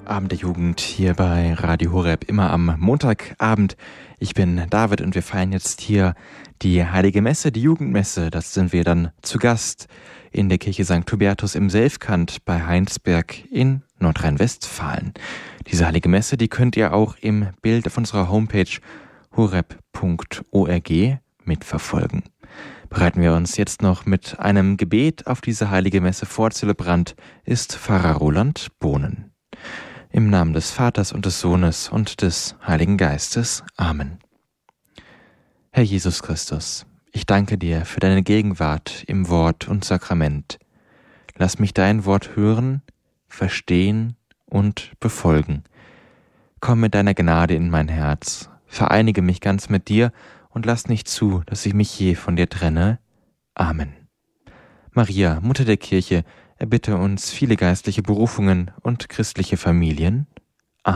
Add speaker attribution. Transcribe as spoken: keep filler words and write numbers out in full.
Speaker 1: Abend der Jugend hier bei Radio Horeb, immer am Montagabend. Ich bin David und wir feiern jetzt hier die Heilige Messe, die Jugendmesse. Das sind wir dann zu Gast in der Kirche Sankt Hubertus im Selfkant bei Heinsberg in Nordrhein-Westfalen. Diese Heilige Messe, die könnt ihr auch im Bild auf unserer Homepage horeb punkt org mitverfolgen. Bereiten wir uns jetzt noch mit einem Gebet auf diese Heilige Messe vor. Zelebrant ist Pfarrer Roland Bohnen. Im Namen des Vaters und des Sohnes und des Heiligen Geistes. Amen. Herr Jesus Christus, ich danke dir für deine Gegenwart im Wort und Sakrament. Lass mich dein Wort hören, verstehen und befolgen. Komm mit deiner Gnade in mein Herz, vereinige mich ganz mit dir und lass nicht zu, dass ich mich je von dir trenne. Amen. Maria, Mutter der Kirche, erbitte uns viele geistliche Berufungen und christliche Familien.